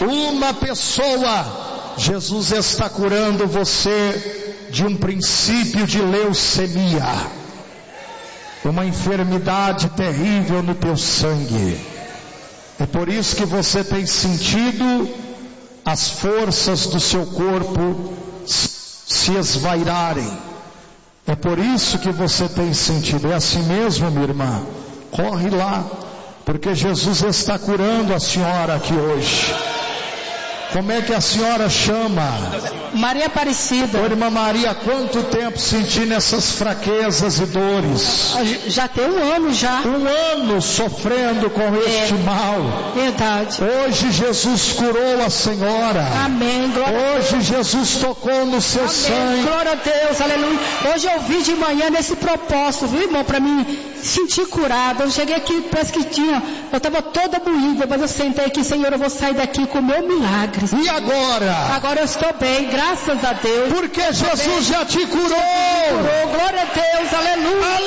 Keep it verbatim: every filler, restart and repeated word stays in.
Uma pessoa, Jesus está curando você de um princípio de leucemia, uma enfermidade terrível no teu sangue. É por isso que você tem sentido as forças do seu corpo se esvairarem. É por isso que você tem sentido. É assim mesmo, minha irmã? Corre lá, porque Jesus está curando a senhora aqui hoje. Como é que a senhora chama? Maria Aparecida. Ô, irmã Maria, quanto tempo sentindo essas fraquezas e dores? Já tem um ano já. Um ano sofrendo com este é, mal. Verdade. Hoje Jesus curou a senhora. Amém. Glória Hoje a Deus. Jesus tocou no seu Amém. sangue. Glória a Deus, aleluia. Hoje eu vim de manhã nesse propósito, viu, irmão? Para mim sentir curada. Eu cheguei aqui, parece que tinha, eu estava toda moída, mas eu sentei aqui, Senhor, eu vou sair daqui com o meu milagre. E agora? Agora eu estou bem, graças a Deus. Porque Jesus já te curou. Jesus te curou. Glória a Deus, aleluia.